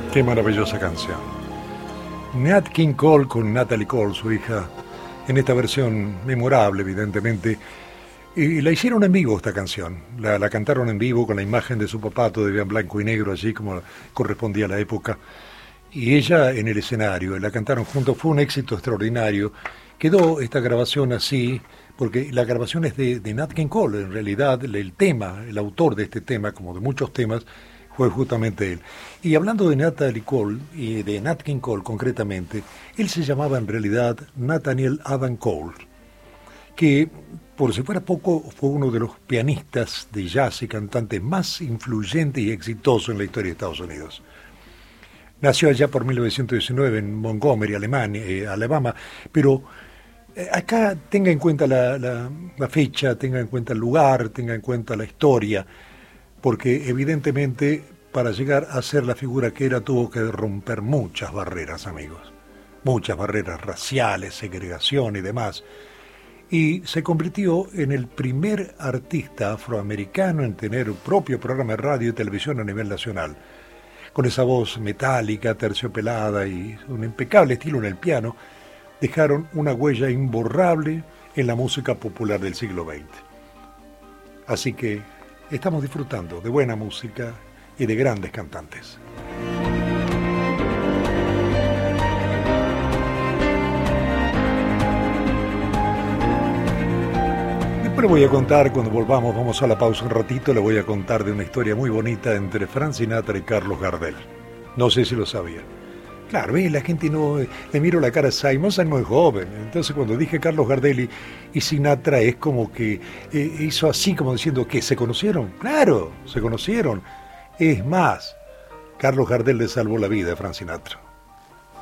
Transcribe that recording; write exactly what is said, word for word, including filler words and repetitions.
Qué maravillosa canción. Nat King Cole con Natalie Cole, su hija, en esta versión memorable, evidentemente. Y la hicieron en vivo esta canción. La, la cantaron en vivo con la imagen de su papá, todavía en blanco y negro, allí como correspondía a la época. Y ella en el escenario, la cantaron juntos, fue un éxito extraordinario. Quedó esta grabación así, porque la grabación es de, de Nat King Cole, en realidad el tema, el autor de este tema, como de muchos temas, fue justamente él. Y hablando de Natalie Cole, y de Nat King Cole concretamente, él se llamaba en realidad Nathaniel Adam Cole, que, por si fuera poco, fue uno de los pianistas de jazz y cantantes más influyentes y exitosos en la historia de Estados Unidos. Nació allá por mil novecientos diecinueve en Montgomery, Alemania, eh, Alabama, pero eh, acá tenga en cuenta la, la, la fecha, tenga en cuenta el lugar, tenga en cuenta la historia, porque evidentemente para llegar a ser la figura que era tuvo que romper muchas barreras, amigos, muchas barreras raciales, segregación y demás, y se convirtió en el primer artista afroamericano en tener un propio programa de radio y televisión a nivel nacional, con esa voz metálica, terciopelada y un impecable estilo en el piano, dejaron una huella imborrable en la música popular del siglo veinte. Así que estamos disfrutando de buena música y de grandes cantantes. Después le voy a contar, cuando volvamos, vamos a la pausa un ratito, le voy a contar de una historia muy bonita entre Frank Sinatra y Carlos Gardel. No sé si lo sabía. Claro, ¿ves? La gente no... Le miro la cara a Simon, Simon es joven. Entonces cuando dije Carlos Gardel y, y Sinatra es como que eh, hizo así como diciendo que ¿se conocieron? Claro, se conocieron. Es más, Carlos Gardel le salvó la vida a Frank Sinatra.